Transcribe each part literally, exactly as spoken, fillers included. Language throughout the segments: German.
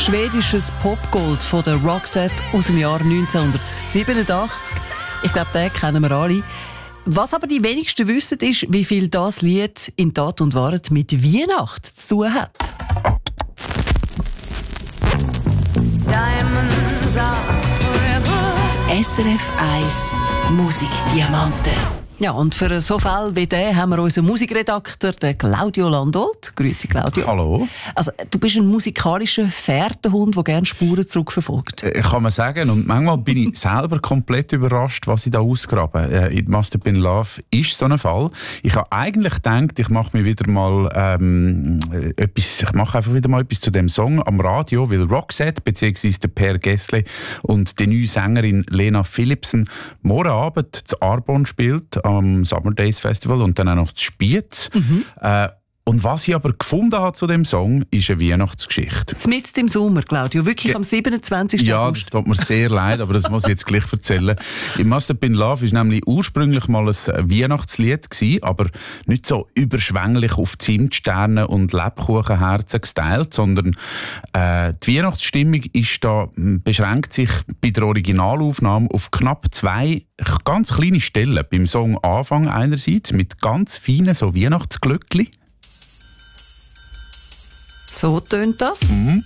schwedisches Popgold von der Roxette aus dem Jahr neunzehnhundertsiebenundachtzig. Ich glaube, den kennen wir alle. Was aber die wenigsten wissen, ist, wie viel das Lied in Tat und Wahrheit mit Weihnacht zu tun hat. S R F eins Musikdiamanten. Ja, und für so Fälle wie den haben wir unseren Musikredakteur, den Claudio Landolt. Grüezi, Claudio. Hallo. Also, du bist ein musikalischer Fährtenhund, der gerne Spuren zurückverfolgt. Äh, kann man sagen. Und manchmal bin ich selber komplett überrascht, was ich da ausgrabe. Äh, «It Must Have Been Love» ist so ein Fall. Ich habe eigentlich gedacht, ich mache mir wieder mal ähm, etwas, ich mache einfach wieder mal etwas zu dem Song am Radio, weil Roxette bzw. der Per Gessle und die neue Sängerin Lena Philipsen morgen Abend zu Arbon spielt am Summer Days Festival und dann auch noch zu Spiez. Mhm. Äh, und was ich aber gefunden habe zu dem Song, ist eine Weihnachtsgeschichte. Mitten im Sommer, Claudio, wirklich ja. am siebenundzwanzigsten Ja, August. das tut mir sehr leid, aber das muss ich jetzt gleich erzählen. «It Must Have Been Love» war nämlich ursprünglich mal ein Weihnachtslied gewesen, aber nicht so überschwänglich auf Zimtsterne und Lebkuchenherzen gestylt, sondern äh, die Weihnachtsstimmung ist da, beschränkt sich bei der Originalaufnahme auf knapp zwei ganz kleine Stellen. Beim Song Anfang einerseits mit ganz feinen so Weihnachtsglöckchen. So tönt das. Mhm.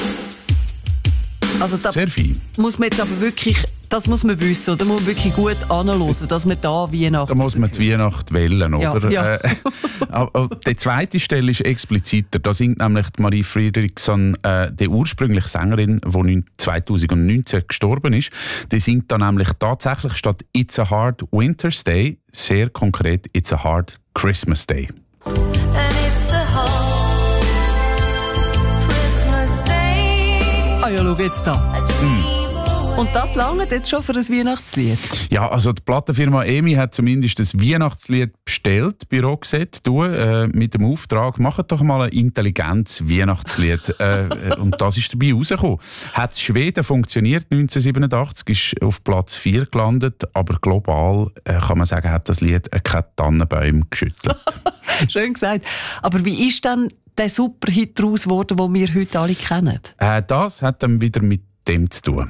Also da sehr fein. Muss man jetzt aber wirklich, das muss man wissen, oder muss man wirklich gut anhören, dass man da Weihnachten... Da muss man die Weihnacht wählen, oder? Ja, ja. Äh, aber die zweite Stelle ist expliziter. Da singt nämlich Marie Fredriksson, äh, die ursprüngliche Sängerin, die zweitausendneunzehn gestorben ist, die singt da nämlich tatsächlich statt «It's a hard winter's day» sehr konkret «It's a hard Christmas day». Ah ja, schau jetzt da. Mm. Und das langt jetzt schon für ein Weihnachtslied? Ja, also die Plattenfirma E M I hat zumindest ein Weihnachtslied bestellt bei Roxette. Du, äh, mit dem Auftrag, macht doch mal ein intelligentes Weihnachtslied. äh, und das ist dabei rausgekommen. Hat in Schweden funktioniert, neunzehnhundertsiebenundachtzig, ist auf Platz vier gelandet, aber global äh, kann man sagen, hat das Lied äh, keine Tannenbäume geschüttelt. Schön gesagt. Aber wie ist dann der Superhit daraus geworden, den wir heute alle kennen? Äh, das hat dann wieder mit dem zu tun.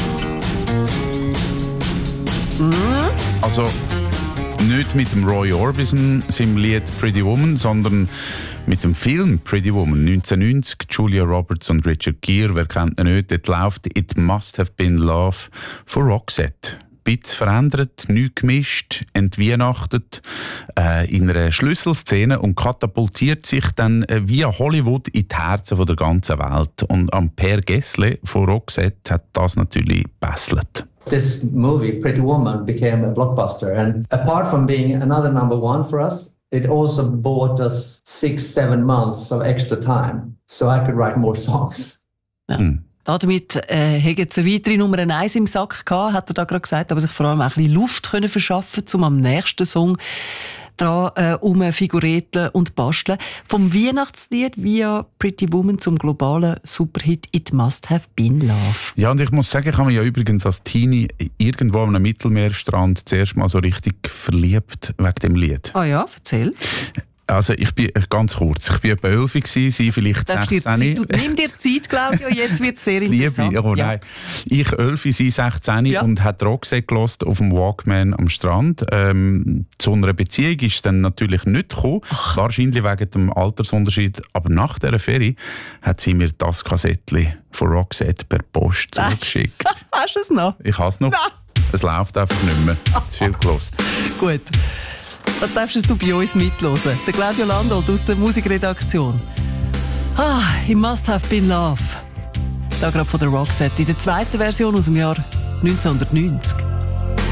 Mm. Also nicht mit dem Roy Orbison, seinem Lied «Pretty Woman», sondern mit dem Film «Pretty Woman» neunzehnhundertneunzig. Julia Roberts und Richard Gere, wer kennt ihn nicht, dort läuft «It Must Have Been Love» von Roxette. Ein bisschen verändert, neu gemischt, entweihnachtet, äh, in einer Schlüsselszene und katapultiert sich dann äh, via Hollywood in die Herzen von der ganzen Welt. Und am Per Gessle von Roxette hat das natürlich gebesselt. This movie, Pretty Woman, became a blockbuster, and apart from being another number one for us, it also bought us six, seven months of extra time, so I could write more songs. Ja. Hm. Damit äh, hat jetzt eine weitere Nummer eins im Sack gehabt, hat er da gerade gesagt, aber sich vor allem auch ein bisschen Luft können verschaffen, um am nächsten Song dran äh, umfigurieren und basteln. Vom Weihnachtslied via Pretty Woman zum globalen Superhit «It Must Have Been Love». Ja, und ich muss sagen, ich habe mich ja übrigens als Teenie irgendwo an einem Mittelmeerstrand zuerst mal so richtig verliebt wegen dem Lied. Ah ja, erzähl. Also ich bin ganz kurz, ich bin etwa elf gewesen, sie vielleicht sechzehn. Dir du, nimm dir Zeit, Claudio, jetzt wird es sehr interessant. Liebe, oh nein. Ja. Ich elf, sie sechzehn ja. und hat Roxette gehört auf dem Walkman am Strand. Ähm, zu einer Beziehung ist es dann natürlich nicht gekommen, Ach. wahrscheinlich wegen dem Altersunterschied. Aber nach dieser Ferie hat sie mir das Kassettchen von Roxette per Post zugeschickt. Hast du es noch? Ich habe es noch. Nein. Es läuft einfach nicht mehr. Es ist viel gehört. Gut. Dann darfst du bei uns mithören. Der Claudio Landolt aus der Musikredaktion. Ah, «It Must Have Been Love». Da gerade von der Roxette in der zweiten Version aus dem Jahr neunzehnhundertneunzig.